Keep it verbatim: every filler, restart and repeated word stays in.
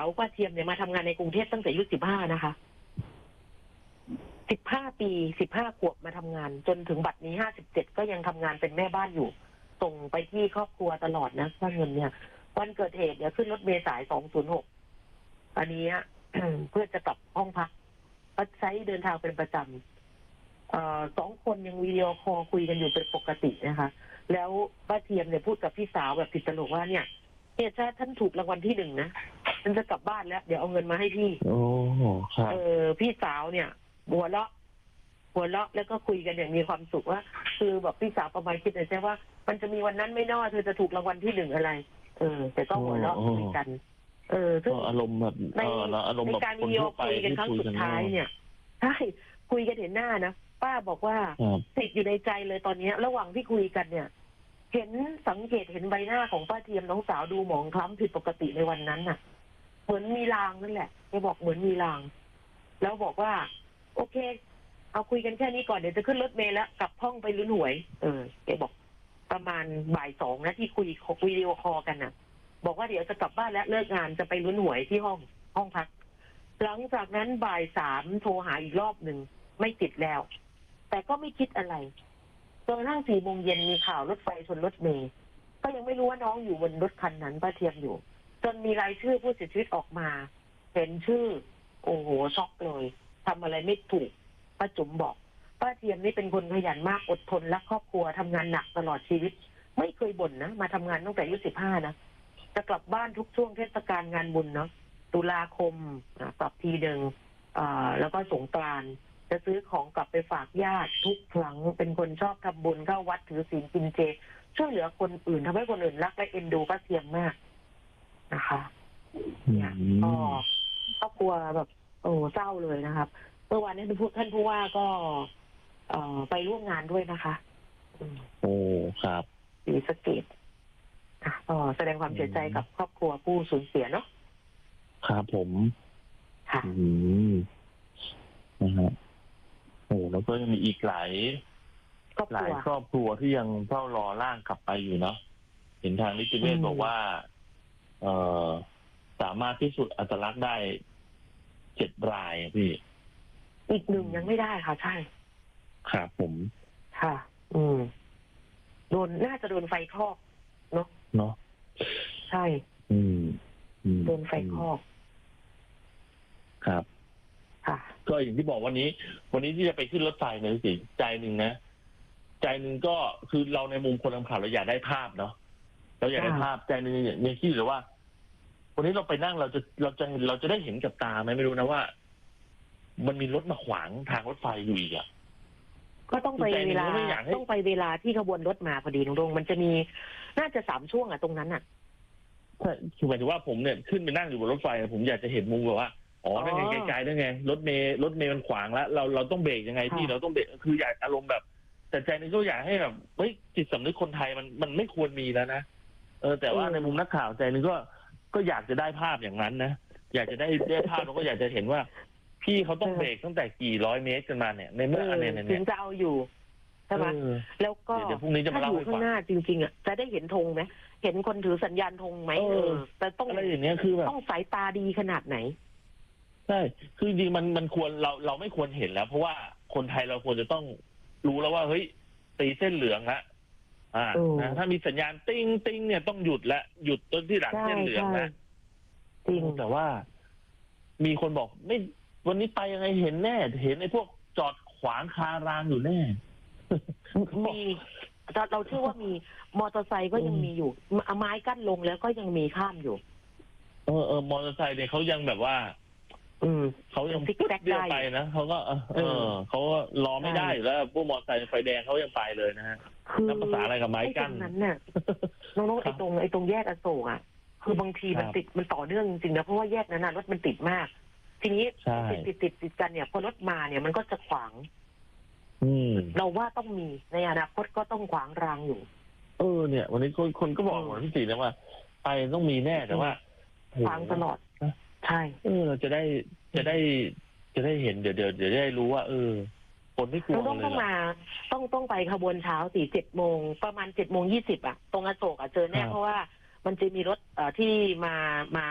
าวป้าเทียมเนี่ยมาทำงานในกรุงเทพตั้งแต่อายุสิบห้านะคะสิบห้าปีสิบห้าขวบมาทำงานจนถึงบัดนี้ห้าสิบเจ็ดก็ยังทำงานเป็นแม่บ้านอยู่ส่งไปที่ครอบครัวตลอดนะค่าเงินเนี่ยวันเกิดเหตุเนี่ยขึ้นรถเมล์สายสองศูนย์หกอันนี้ เพื่อจะกลับห้องพักก็ใช้เดินทางเป็นประจำเอ่อสองคนยังวิดีโอคอลคุยกันอยู่เป็นปกตินะคะแล้วป้าเทียมเนี่ยพูดกับพี่สาวแบบติดตลกว่าเนี่ยเนี่ยถ้าท่านถูกรางวัลที่หนึ่งนะฉันจะกลับบ้านแล้วเดี๋ยวเอาเงินมาให้พี่โอ้ครับเออพี่สาวเนี่ยหัวเราะหัวเราะแล้วก็คุยกันอย่างมีความสุขว่าคือแบบพี่สาวประมาณคิดในใจว่ามันจะมีวันนั้นไม่นอเธอจะถูกรางวัลที่หนึ่งอะไรเออแต่ก็หัวเราะคุยกันเออซึ่งอารมณ์แบบในในการวิดีโอคุยกันครั้งสุดท้ายเนี่ยใช่คุยกันเห็นหน้านะป้าบอกว่าติดอยู่ในใจเลยตอนนี้ระหว่างที่คุยกันเนี่ยเห็นสังเกตเห็นใบหน้าของป้าเทียมน้องสาวดูหมองคล้ำผิดปกติในวันนั้นน่ะเหมือนมีลางนั่นแหละแกบอกเหมือนมีลางแล้วบอกว่าโอเคเอาคุยกันแค่นี้ก่อนเดี๋ยวจะขึ้นรถเมล์แล้วกลับห้องไปลุ้นหวยเออแกบอกประมาณบ่ายสองนะที่คุยวิดีโอคอลกันน่ะบอกว่าเดี๋ยวจะกลับบ้านแล้วเลิกงานจะไปลุ้นหวยที่ห้องห้องพักหลังจากนั้นบ่ายสามโทรหาอีกรอบหนึ่งไม่ติดแล้วแต่ก็ไม่คิดอะไรจนกระทั่งสี่โมงเย็นมีข่าวรถไฟชนรถเมล์ก็ยังไม่รู้ว่าน้องอยู่บนรถคันนั้นป้าเทียมอยู่จนมีรายชื่อผู้เสียชีวิตออกมาเห็นชื่อโอ้โหช็อกเลยทำอะไรไม่ถูกป้าจุ๋มบอกป้าเทียมนี่เป็นคนขยันมากอดทนรักครอบครัวทำงานหนักตลอดชีวิตไม่เคยบ่นนะมาทำงานตั้งแต่อายุสิบห้านะจะกลับบ้านทุกช่วงเทศกาลงานบุญเนาะตุลาคมกลับทีหนึ่งแล้วก็สงกรานต์จะซื้อของกลับไปฝากญาติทุกครั้งเป็นคนชอบทำบุญเข้าวัดถือศีลกินเจช่วยเหลือคนอื่นทำให้คนอื่นรักและเอ็นดูป้าเทียมมากนะคะเนี่ยก็ครอบครัวแบบโอ้เศร้าเลยนะครับเมื่อวานนี้ท่านผู้ว่าก็เอ่อไปร่วมงานด้วยนะคะโอ้ครับศรีสะเกษก็แสดงความเสียใจกับครอบครัวผู้สูญเสียเนาะครับผมค่ะนะฮะโอ้แล้วก็ยังมีอีกหลายหลายครอบครัวที่ยังเฝ้ารอร่างกลับไปอยู่เนาะเห็นทางนิติเวชบอกว่าเอ่อสามารถพิสูจน์อัตลักษณ์ได้เจ็ดรายพี่อีกหนึ่งยังไม่ได้ค่ะใช่ครับผมค่ะอืมโดนน่าจะโดนไฟคลอกเนาะเนาะใช่อืมโดนไฟคลอกครับค่ะก็อย่างที่บอกวันนี้วันนี้ที่จะไปขึ้นรถไฟเนี่ยสิใจหนึ่งนะใจหนึ่งก็คือเราในมุมคนทำข่าวเราอยากได้ภาพเนาะเราอยากได้ภาพใจหนึ่งเนี่ยคิดเลยว่าวันนี้เราไปนั่งเราจะเราจะเราจะได้เห็นกับตาไหมไม่รู้นะว่ามันมีรถมาขวางทางรถไฟอยู่อีกอ่ะก็ต้องไปเวลาต้องไปเวลาที่ขบวนรถมาพอดีตรงๆมันจะมีน่าจะสามช่วงอ่ะตรงนั้นอ่ะใช่คือหมายถึงว่าผมเนี่ยขึ้นไปนั่งอยู่บนรถไฟผมอยากจะเห็นมุมแบบว่าอ๋อนั่นไงไกลๆนั่นไงรถเมล์รถเมล์มันขวางแล้วเราเราต้องเบรกยังไงพี่เราต้องเบรกคืออยากอารมณ์แบบแต่ใจนึงก็อยากให้แบบเฮ้ยจิตสำนึกคนไทยมันมันไม่ควรมีแล้วนะเออแต่ว่าในมุมนักข่าวใจนึงก็ก็อยากจะได้ภาพอย่างนั้นนะอยากจะได้ได้ภาพแล้วก็อยากจะเห็นว่าพี่เขาต้องเบรกตั้งแต่กี่ร้อยเมตรกันมาเนี่ยในเมื่ออะไรเนี่ยถึงจะเอาอยู่ใช่ไหมแล้วก็เดี๋ยวพรุ่งนี้จะมาเล่าให้ฟังข้างหน้าจริงๆอ่ะจะได้เห็นธงไหมเห็นคนถือสัญญาณธงไหมเออแต่ต้องอะไรอย่างเงี้ยคือแบบต้องสายตาดีขนาดไหนใช่คือจริงมันมันควรเราเราไม่ควรเห็นแล้วเพราะว่าคนไทยเราควรจะต้องรู้แล้วว่าเฮ้ยตีเส้นเหลืองละอ่านะถ้ามีสัญญาณติ้งติ้งเนี่ยต้องหยุดละหยุดต้นที่หลังเส้นเหลืองนะจริงแต่ว่ามีคนบอกไม่วันนี้ไปยังไงเห็นแน่เห็นไอ้พวกจอดขวางคารางอยู่แน่มีเราเชื่อว่ามีมอเตอร์ไซค์ก็ยังมีอยู่เอาไม้กั้นลงแล้วก็ยังมีข้ามอยู่เออเออมอเตอร์ไซค์เนี่ยเขายังแบบว่าอืมเขายังติ๊กแเดียวไปนะเขาก็เออเขารอไม่ได้อยู่แล้วพวกมอเตอร์ไซค์ไฟแดงเขายังไปเลยนะฮะนับภาษาอะไรกับไม้กั้นนั้นเนี่ยน้องๆไอ้ตรงไอ้ตรงแยกอโศกอ่ะคือบางทีมันติดมันต่อเนื่องจริงๆนะเพราะว่าแยกนั้นรถมันติดมากทีนี้ติดติดติดติดกันเนี่ยพอรถมาเนี่ยมันก็จะขวางเราว่าต้องมีในอนาคตก็ต้องขวางรางอยู่เออเนี่ยวันนี้คนคนก็บอกเหมือนพี่ตีนะว่าไปต้องมีแน่แต่ว่าขวางตลอดใช่เออเราจะได้จะได้จะได้เห็นเดี๋ยวเดี๋ยวเดี๋ยวได้รู้ว่าเออคนไม่กลัวเลยต้องต้องมาต้องต้องไปขบวนเช้าสี่เจ็ดโมงประมาณเจ็ดโมงยี่สิบอ่ะตรงอโศกอ่ะเจอแน่เพราะว่ามันจะมีรถเอ่อที่มามา